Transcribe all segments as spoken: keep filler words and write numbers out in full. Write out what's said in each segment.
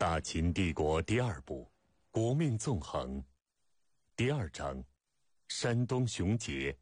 大秦帝国第二部，国命纵横。第二章，山东雄杰。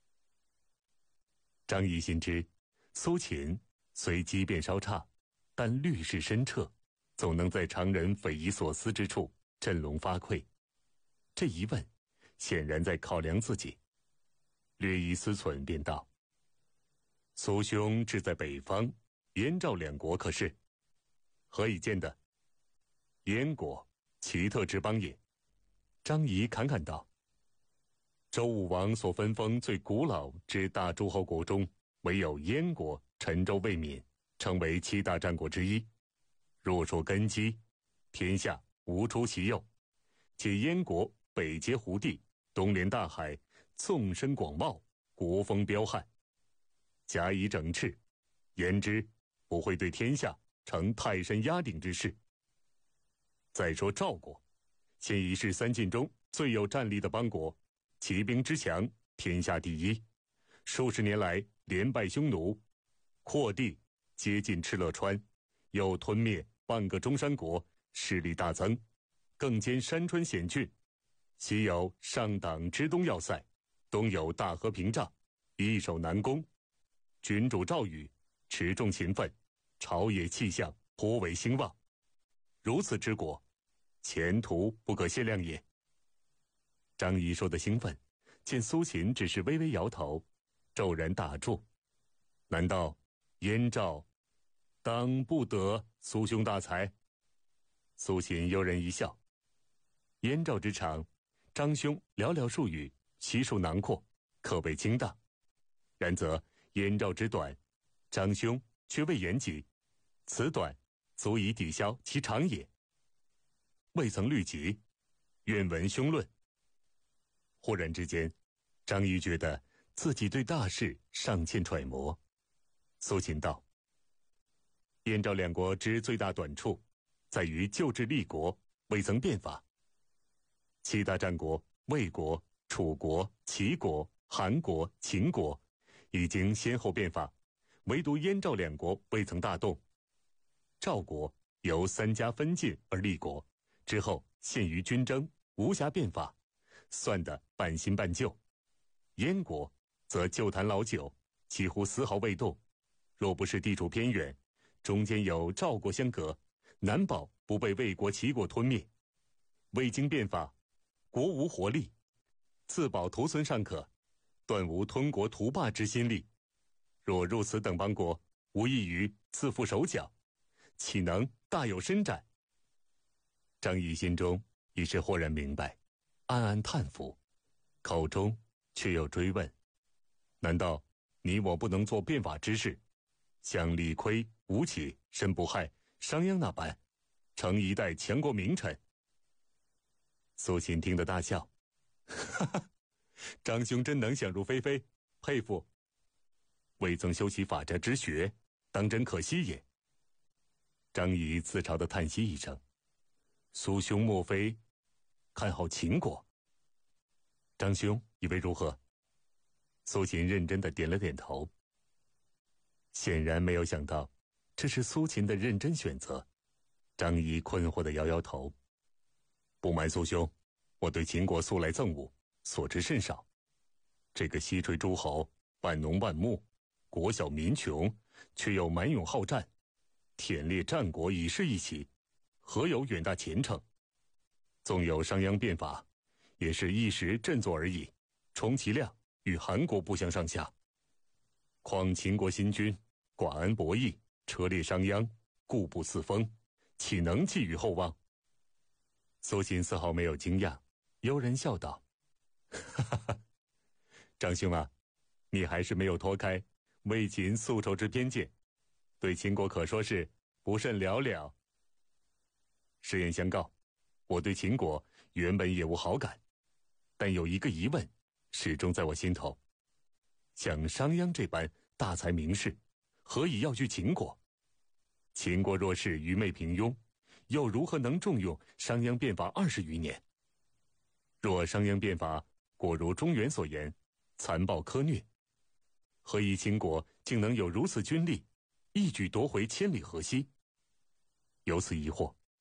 张仪心知，苏秦虽机变稍差，但虑事深彻，总能在常人匪夷所思之处振聋发聩。这一问，显然在考量自己。略一思忖，便道：“苏兄志在北方，燕赵两国可是？何以见得？”燕国，奇特之邦也。张仪侃侃道：“周武王所分封最古老之大诸侯国中，唯有燕国陈州卫冕，成为七大战国之一。若说根基，天下无出其右。且燕国北接胡地，东连大海，纵深广袤，国风彪悍。假以整饬，言之不会对天下成泰山压顶之势。再说赵国，现已是三晋中最有战力的邦国，骑兵之强，天下第一。数十年来连败匈奴，扩地接近敕勒川，又吞灭半个中山国，势力大增，更兼山川险峻。西有上党之东要塞，东有大河屏障，易守难攻。君主赵禹持重勤奋，朝野气象颇为兴旺。如此之国，前途不可限量也。”张仪说的兴奋，见苏秦只是微微摇头，骤然打住：“难道燕赵当不得苏兄大才？”苏秦悠然一笑：“燕赵之长，张兄寥寥数语，悉数囊括，可谓精当。然则燕赵之短，张兄却未言及，此短足以抵消其长也。未曾虑及，愿闻兄论。”忽然之间，张仪觉得自己对大事尚欠揣摩。苏秦道：“燕赵两国之最大短处，在于旧制立国未曾变法。七大战国，魏国、楚国、齐国、韩国、秦国已经先后变法，唯独燕赵两国未曾大动。赵国由三家分晋而立国，之后陷于军争，无暇变法，算得半新半旧。燕国则旧坛老酒，几乎丝毫未动。若不是地处偏远，中间有赵国相隔，难保不被魏国、齐国吞灭。未经变法，国无活力，自保图存尚可，断无吞国图霸之心力。若入此等邦国，无异于自缚手脚，岂能大有伸展？”张仪心中已是豁然明白，暗暗叹服，口中却又追问：“难道你我不能做变法之事，像李悝、吴起、申不害、商鞅那般，成一代强国名臣？”苏秦听得大笑：“哈哈，张兄真能想入非非，佩服。未曾修习法家之学，当真可惜也。”张仪自嘲地叹息一声：“苏兄莫非看好秦国？张兄以为如何？”苏秦认真地点了点头。显然没有想到，这是苏秦的认真选择。张仪困惑地摇摇头：“不瞒苏兄，我对秦国素来憎恶，所知甚少。这个西陲诸侯，半农半牧，国小民穷，却又蛮勇好战，忝列战国以示一起，何有远大前程？纵有商鞅变法，也是一时振作而已，充其量与韩国不相上下。况秦国新君寡恩薄义，车裂商鞅，固步自封，岂能寄予厚望？”苏秦丝毫没有惊讶，悠然笑道：“哈哈哈，张兄啊，你还是没有脱开魏秦宿仇之偏见，对秦国可说是不甚了了。实言相告，我对秦国原本也无好感，但有一个疑问始终在我心头：像商鞅这般大才名士，何以要去秦国？秦国若是愚昧平庸，又如何能重用商鞅变法二十余年？若商鞅变法果如中原所言，残暴苛虐，何以秦国竟能有如此军力，一举夺回千里河西？有此疑惑，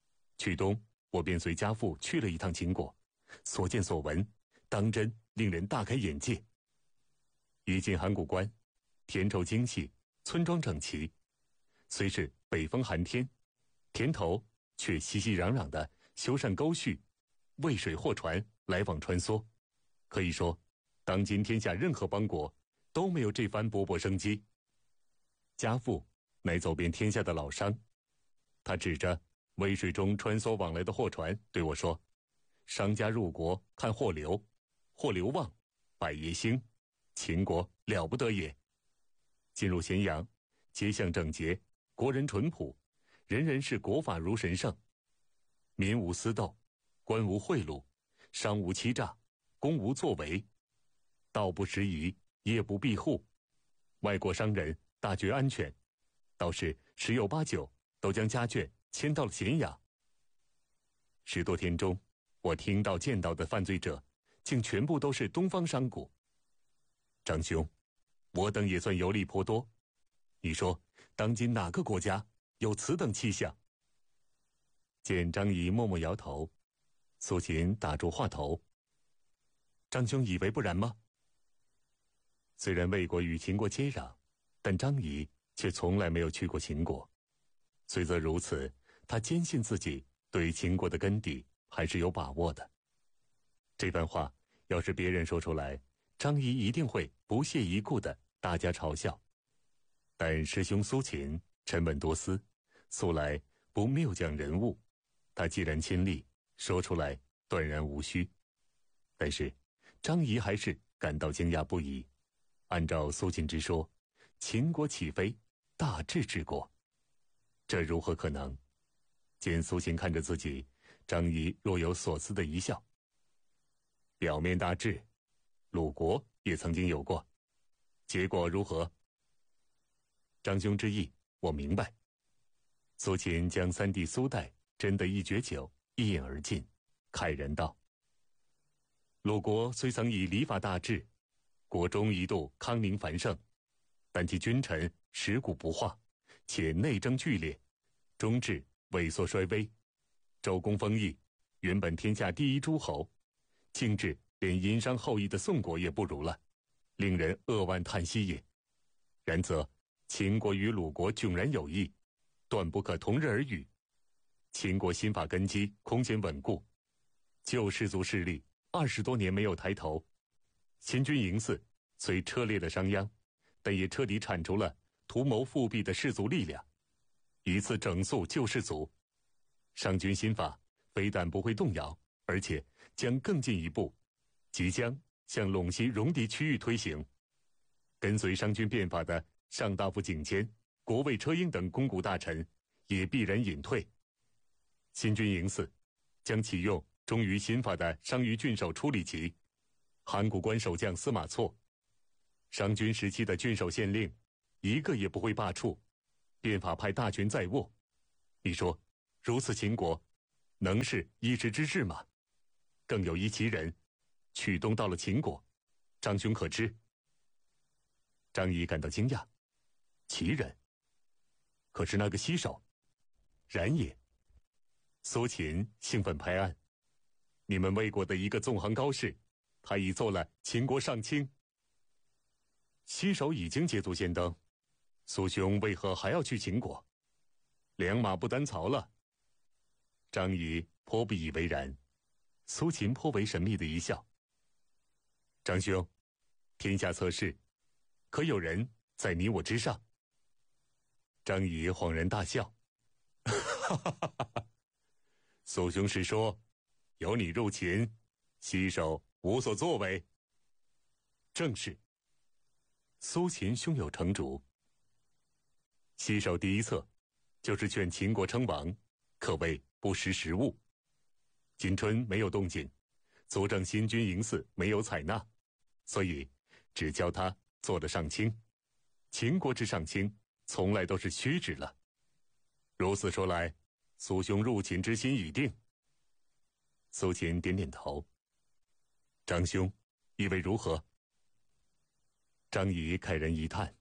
去冬，我便随家父去了一趟秦国，所见所闻，当真令人大开眼界。一进函谷关，田畴精细，村庄整齐。虽是北风寒天，田头却熙熙攘攘的修缮沟渠，渭水货船来往穿梭。可以说，当今天下任何邦国都没有这番勃勃生机。家父乃走遍天下的老商，他指着渭水中穿梭往来的货船对我说：“商家入国看货流，货流旺，百业兴，秦国了不得也。进入咸阳，街巷整洁，国人淳朴，人人是国法如神圣，民无私斗，官无贿赂，商无欺诈，公无作为，道不拾遗，业不闭户，外国商人大觉安全，倒是十有八九都将家眷迁到了咸阳。十多天中，我听到见到的犯罪者，竟全部都是东方商贾。张兄，我等也算游历颇多，你说当今哪个国家有此等气象？”见张仪默默摇头，苏秦打住话头：“张兄以为不然吗？”虽然魏国与秦国接壤，但张仪却从来没有去过秦国。虽则如此，他坚信自己对秦国的根底还是有把握的。这番话要是别人说出来，张仪一定会不屑一顾的大家嘲笑。但师兄苏秦沉稳多思，素来不谬讲人物，他既然亲历，说出来断然无虚。但是张仪还是感到惊讶不已。按照苏秦之说，秦国岂非大治之国？这如何可能？见苏秦看着自己，张仪若有所思的一笑：“表面大治，鲁国也曾经有过，结果如何？”张兄之意，我明白。苏秦将三弟苏代斟得一绝酒，一饮而尽，慨然道：“鲁国虽曾以礼法大治，国中一度康宁繁盛，但其君臣食古不化，且内争剧烈，终至萎缩衰微。周公封邑，原本天下第一诸侯，竟至连殷商后裔的宋国也不如了，令人扼腕叹息也。然则秦国与鲁国迥然有异，断不可同日而语。秦国新法根基空前稳固，旧氏族势力二十多年没有抬头。秦军营祀虽车裂了商鞅，但也彻底铲除了图谋复辟的氏族力量，一次整肃旧氏族。商军新法非但不会动摇，而且将更进一步，即将向陇西戎狄区域推行。跟随商军变法的上大夫景监、国尉车英等肱骨大臣也必然隐退。新军营祀将启用忠于新法的商於郡守初里奇、函谷关守将司马错。商军时期的郡守县令一个也不会罢黜，变法派大权在握。你说如此秦国能是一时之志吗？更有一其人去东到了秦国，张兄可知？张仪感到惊讶：“齐人？可是那个西首？”“然也。”苏秦兴奋拍案：“你们魏国的一个纵横高士，他已做了秦国上卿。”西首已经捷足先登，苏兄为何还要去秦国？两马不担曹了。张仪颇不以为然，苏秦颇为神秘的一笑：“张兄，天下测试，可有人在你我之上？”张仪恍然大笑：“哈哈哈哈！苏兄是说，有你入秦，西首无所作为？”“正是。”苏秦胸有成竹。西首第一策就是劝秦国称王，可谓不识时务。今春没有动静，佐证新军营祀没有采纳，所以只教他做了上卿。秦国之上卿从来都是虚职了。如此说来，苏兄入秦之心已定。苏秦点点头：“张兄以为如何？”张仪慨然一叹：“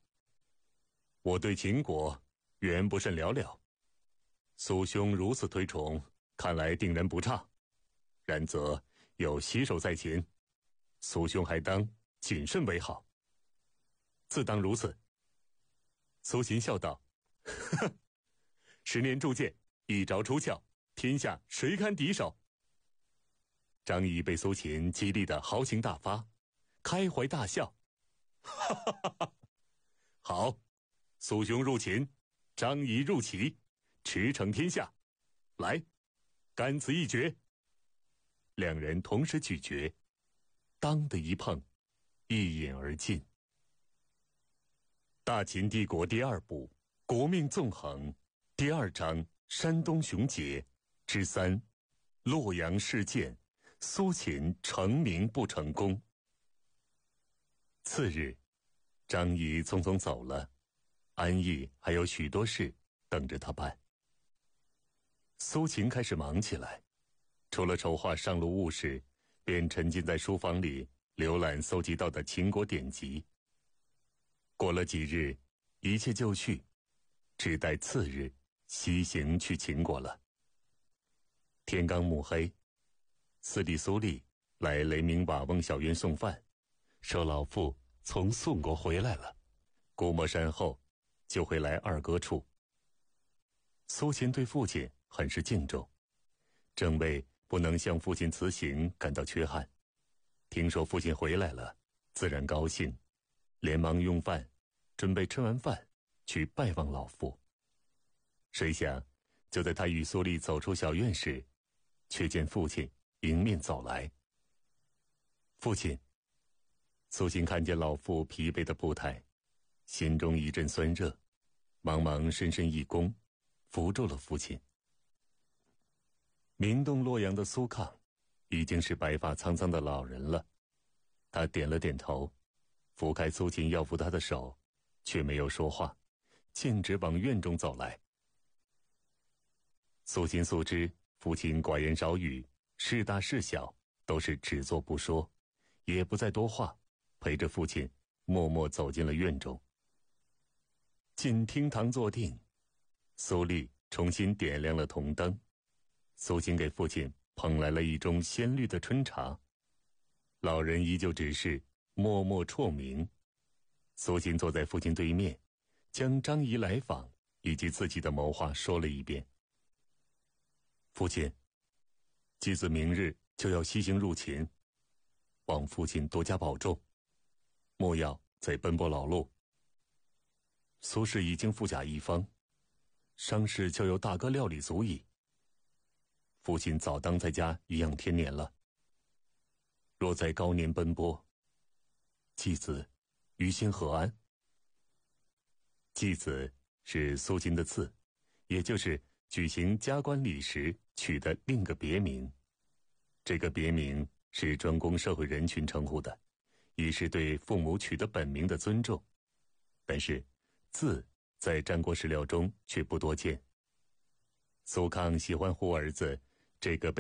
我对秦国原不甚了了，苏兄如此推崇， 看来定然不差。然则有洗手在前，苏兄还当谨慎为好。自当如此。苏秦笑道：“呵呵，十年铸剑，一朝出鞘，天下谁堪敌手？”张仪被苏秦激励得豪情大发，开怀大笑：“哈哈哈哈！好，苏兄入秦，张仪入齐，驰骋天下。来，干此一决！”两人同时举决，当的一碰，一饮而尽。大秦帝国第二部，国命纵横，第二章，山东雄杰之三，洛阳事件，苏秦成名不成功。次日，张仪匆匆走了，安逸还有许多事等着他办。苏秦开始忙起来，除了筹划上路务事，便沉浸在书房里浏览搜集到的秦国典籍。过了几日，一切就绪，只待次日西行去秦国了。天刚暮黑，司隶苏厉来雷鸣瓦瓮小院送饭，说老父从宋国回来了，估摸山后就会来二哥处。苏秦对父亲很是敬重，正为不能向父亲辞行感到缺憾，听说父亲回来了，自然高兴，连忙用饭，准备吃完饭去拜望老父。谁想就在他与苏厉走出小院时，却见父亲迎面走来。父亲。苏秦看见老父疲惫的步态，心中一阵酸热，忙忙深深一躬，扶住了父亲。名动洛阳的苏抗已经是白发苍苍的老人了，他点了点头，扶开苏秦要扶他的手，却没有说话，径直往院中走来。苏秦素知父亲寡言少语，事大事小都是只做不说，也不再多话，陪着父亲默默走进了院中。进厅堂坐定，苏厉重新点亮了铜灯，苏秦给父亲捧来了一盅鲜绿的春茶，老人依旧只是默默啜名。苏秦坐在父亲对面，将张仪来访以及自己的谋划说了一遍。父亲，继子明日就要西行入秦，望父亲多加保重，莫要再奔波劳碌。苏氏已经富甲一方，伤势就由大哥料理足矣。父亲早当在家颐养天年了，若在高年奔波，继子于心何安？继子是苏秦的字，也就是举行加冠礼时取的另个别名。这个别名是专供社会人群称呼的，以是对父母取的本名的尊重。但是字在战国史料中却不多见。苏抗喜欢呼儿子这个被